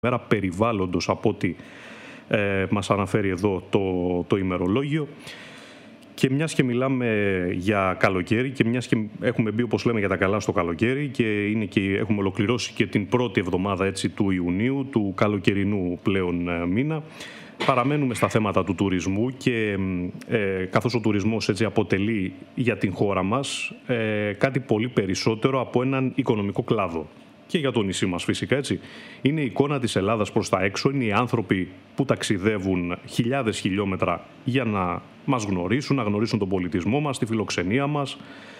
μέρα περιβάλλοντος από ό,τι μας αναφέρει εδώ το ημερολόγιο. Και μιας και μιλάμε για καλοκαίρι και μιας και έχουμε μπει, όπως λέμε, για τα καλά στο καλοκαίρι και έχουμε ολοκληρώσει και την πρώτη εβδομάδα έτσι, του Ιουνίου, του καλοκαιρινού πλέον μήνα, παραμένουμε στα θέματα του τουρισμού και καθώς ο τουρισμός έτσι, αποτελεί για την χώρα μας κάτι πολύ περισσότερο από έναν οικονομικό κλάδο. Και για το νησί μας φυσικά έτσι. Είναι η εικόνα της Ελλάδας προς τα έξω, είναι οι άνθρωποι που ταξιδεύουν χιλιάδες χιλιόμετρα για να μας γνωρίσουν, να γνωρίσουν τον πολιτισμό μας, τη φιλοξενία μας,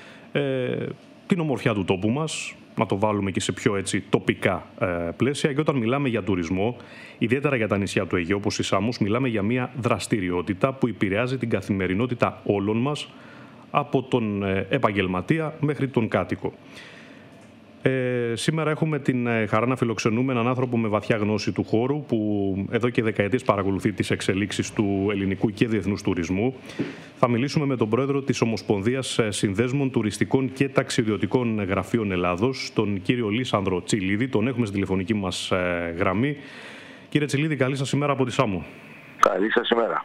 την ομορφιά του τόπου μας, να το βάλουμε και σε πιο έτσι, τοπικά πλαίσια. Και όταν μιλάμε για τουρισμό, ιδιαίτερα για τα νησιά του Αιγαίου όπως η Σάμος, μιλάμε για μια δραστηριότητα που επηρεάζει την καθημερινότητα όλων μας, από τον επαγγελματία μέχρι τον κάτοικο. Σήμερα έχουμε την χαρά να φιλοξενούμε έναν άνθρωπο με βαθιά γνώση του χώρου που εδώ και δεκαετίες παρακολουθεί τις εξελίξεις του ελληνικού και διεθνούς τουρισμού. Θα μιλήσουμε με τον πρόεδρο της Ομοσπονδίας Συνδέσμων Τουριστικών και Ταξιδιωτικών Γραφείων Ελλάδος, τον κύριο Λίσανδρο Τσιλίδη. Τον έχουμε στη τηλεφωνική μας γραμμή. Κύριε Τσιλίδη, καλή σας ημέρα από τη Σάμο. Καλή σας ημέρα.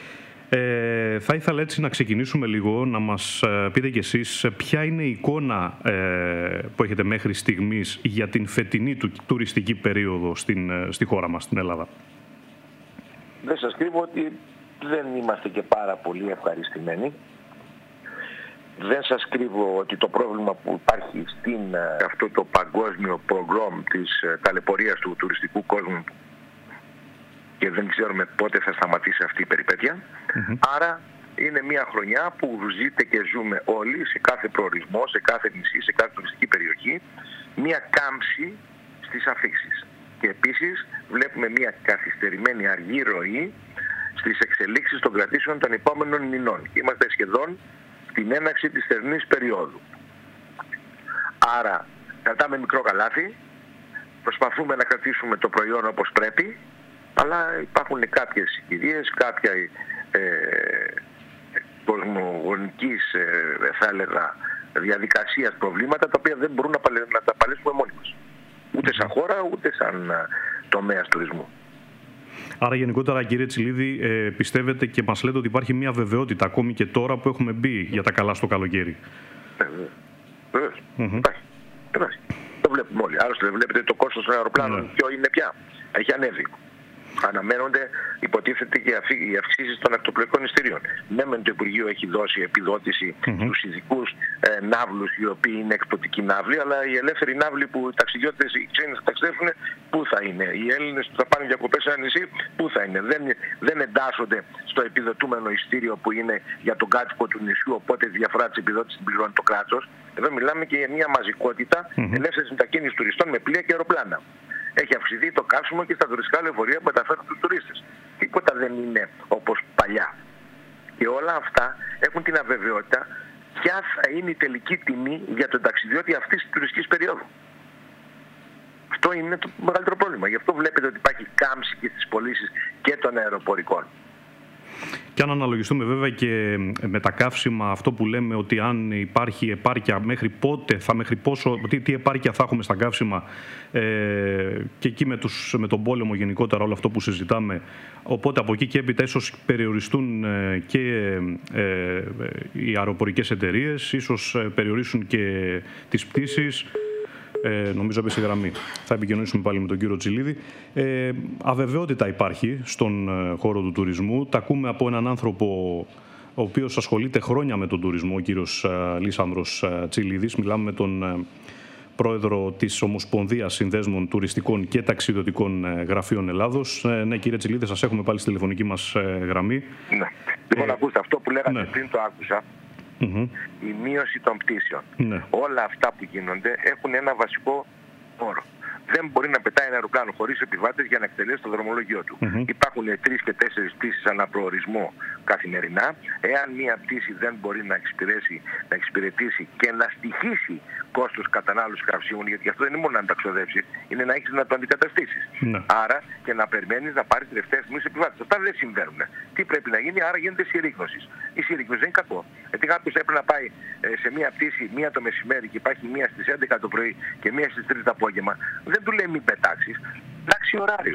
Θα ήθελα έτσι να ξεκινήσουμε λίγο, να μας πείτε κι εσείς ποια είναι η εικόνα που έχετε μέχρι στιγμής για την φετινή τουριστική περίοδο στη χώρα μας, στην Ελλάδα. Δεν σας κρύβω ότι δεν είμαστε και πάρα πολύ ευχαριστημένοι. Δεν σας κρύβω ότι το πρόβλημα που υπάρχει αυτό το παγκόσμιο προγκρόμ της ταλαιπωρίας του τουριστικού κόσμου και δεν ξέρουμε πότε θα σταματήσει αυτή η περιπέτεια. Άρα είναι μια χρονιά που ζείτε και ζούμε όλοι σε κάθε προορισμό, σε κάθε νησί, σε κάθε τουριστική περιοχή, μια κάμψη στις αφήξεις. Και επίσης βλέπουμε μια καθυστερημένη αργή ροή στις εξελίξεις των κρατήσεων των επόμενων μηνών. Είμαστε σχεδόν στην έναρξη της θερινής περίοδου. Άρα κρατάμε μικρό καλάθι, προσπαθούμε να κρατήσουμε το προϊόν όπως πρέπει, αλλά υπάρχουν κάποιες συγκυρίες, κάποια κοσμογονικής, θα έλεγα, διαδικασίας προβλήματα, τα οποία δεν μπορούν να τα παλέσουμε μόνοι μας. Ούτε σαν χώρα, ούτε σαν τομέας τουρισμού. Άρα γενικότερα, κύριε Τσιλίδη, πιστεύετε και μας λέτε ότι υπάρχει μια βεβαιότητα ακόμη και τώρα που έχουμε μπει για τα καλά στο καλοκαίρι. Βεβαίως. Υπάρχει. Το βλέπουμε όλοι. Άλλωστε βλέπετε το κόστος των αεροπλάνων ποιο είναι πια. Έχει ανέβει. Αναμένονται, υποτίθεται, και οι αυξήσεις των ακτοπλοϊκών εισιτηρίων. Ναι, μεν το Υπουργείο έχει δώσει επιδότηση στους ειδικούς ναύλους, οι οποίοι είναι εκπτωτικοί ναύλοι, αλλά οι ελεύθεροι ναύλοι που οι ταξιδιώτες, οι ξένοι θα ταξιδεύουν, πού θα είναι? Οι Έλληνες που θα πάνε διακοπές σε ένα νησί, πού θα είναι? Δεν εντάσσονται στο επιδοτούμενο εισιτήριο που είναι για τον κάτοικο του νησιού, οπότε τη διαφορά της επιδότησης την πληρώνει το κράτος. Εδώ μιλάμε και για μια μαζικότητα ελεύθερης μετακίνησης τουριστών με πλοία και αεροπλάνα. Έχει αυξηθεί το καύσιμο και στα τουριστικά λεωφορεία που μεταφέρουν τους τουρίστες. Τίποτα δεν είναι όπως παλιά. Και όλα αυτά έχουν την αβεβαιότητα ποια θα είναι η τελική τιμή για τον ταξιδιώτη αυτής της τουριστικής περίοδου. Αυτό είναι το μεγαλύτερο πρόβλημα. Γι' αυτό βλέπετε ότι υπάρχει κάμψη και στις πωλήσεις και των αεροπορικών. Και αν αναλογιστούμε βέβαια και με τα καύσιμα, αυτό που λέμε ότι αν υπάρχει επάρκεια, μέχρι πότε, τι επάρκεια θα έχουμε στα καύσιμα και εκεί με τον πόλεμο γενικότερα, όλο αυτό που συζητάμε. Οπότε από εκεί και έπειτα ίσως περιοριστούν και οι αεροπορικές εταιρείες, ίσως περιορίσουν και τις πτήσεις. Νομίζω έπεσε η γραμμή. Θα επικοινωνήσουμε πάλι με τον κύριο Τσιλίδη. Αβεβαιότητα υπάρχει στον χώρο του τουρισμού. Τα ακούμε από έναν άνθρωπο ο οποίος ασχολείται χρόνια με τον τουρισμό, ο κύριος Λίσανδρος Τσιλίδης. Μιλάμε με τον πρόεδρο της Ομοσπονδίας Συνδέσμων Τουριστικών και Ταξιδιωτικών Γραφείων Ελλάδος. Ναι, κύριε Τσιλίδη, σας έχουμε πάλι στη τηλεφωνική μας γραμμή. Ναι. Λοιπόν, ακούστε, αυτό που λέγατε πριν το άκουσα. Η μείωση των πτήσεων. Όλα αυτά που γίνονται έχουν ένα βασικό όρο. Δεν μπορεί να πετάει ένα αεροπλάνο χωρίς επιβάτες για να εκτελέσει το δρομολόγιο του. Υπάρχουν 3 και 4 πτήσεις ανά προορισμό καθημερινά. Εάν μία πτήση δεν μπορεί να εξυπηρετήσει και να στοιχήσει κόστος κατανάλωσης καυσίμων, γιατί αυτό δεν είναι μόνο να τα ξοδέψεις, είναι να έχεις να το αντικαταστήσεις. Άρα και να περιμένεις να πάρεις τελευταία στιγμή σε επιβάτες. Αυτά δεν συμβαίνουν. Τι πρέπει να γίνει? Άρα γίνεται συρρίκνωση. Η συρρίκνωση δεν είναι κακό. Γιατί κάποιος έπρεπε να πάει σε μία πτήση μία το μεσημέρι και υπάρχει μία στις 11 το πρωί και μία στις 3 το απόγευμα. Δεν του λέει μην πετάξεις. Εντάξει ωράριο.